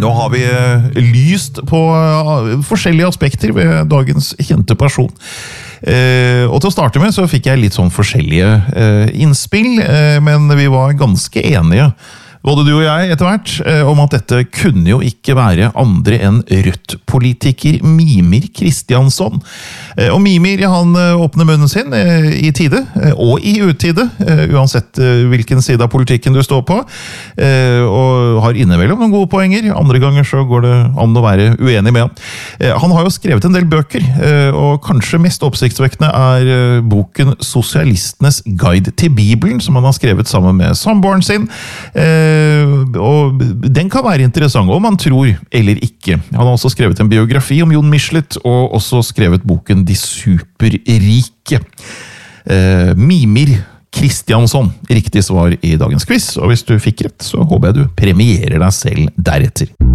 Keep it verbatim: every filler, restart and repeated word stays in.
Nå har vi lyst på forskjellige aspekter ved dagens kjente person. Eh, og til å starte med så fikk jeg litt sånn forskjellige eh, innspill, eh, men vi var ganske enige, både du og jeg etter hvert, eh, om at dette kunne jo ikke være andre enn Rødt-politiker Mímir Kristjánsson. Eh, og Mímir, han eh, åpner munnen sin eh, i tide, eh, og i utide, eh, uansett eh, hvilken side av politikken du står på, eh, og har innimellom noen gode poenger. Andre ganger så går det an å være uenig med han. Eh, han har jo skrevet en del bøker, eh, og kanskje mest oppsiktsvekkende er eh, boken Sosialistenes guide til Bibelen, som han har skrevet sammen med samboeren sin. Eh, og den kan være interessant, om man tror eller ikke. Han har også skrevet en biografi om Jon Michelet, og også skrevet boken De superrike. Eh, Mímir Kristjánsson, riktig svar i dagens quiz, og hvis du fikk rett, så håper jeg du premierer deg selv deretter.